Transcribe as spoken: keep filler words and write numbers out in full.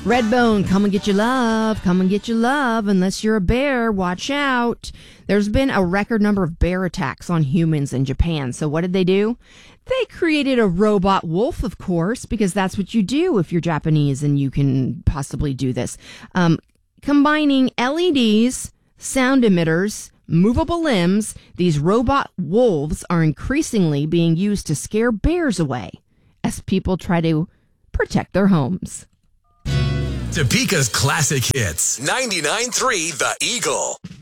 Redbone, come and get your love. Come and get your love. Unless you're a bear, watch out. There's been a record number of bear attacks on humans in Japan. So what did they do? They created a robot wolf, of course, because that's what you do if you're Japanese and you can possibly do this. Um, combining L E Ds, sound emitters, movable limbs, these robot wolves are increasingly being used to scare bears away as people try to protect their homes. Topeka's classic hits. ninety-nine point three The Eagle.